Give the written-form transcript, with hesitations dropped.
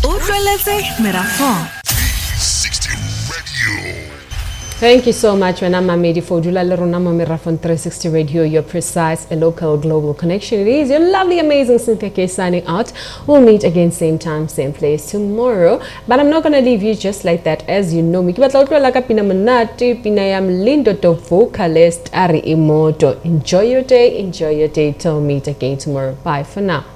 360 Radio. Thank you so much, Wenama Medi, for Julale Runama Mirafon 360 Radio, your precise and local global connection. It is your lovely, amazing Cynthia K signing out. We'll meet again same time, same place tomorrow. But I'm not going to leave you just like that, as you know me. Lindo to vocalist Ari Imoto. Enjoy your day till meet again tomorrow. Bye for now.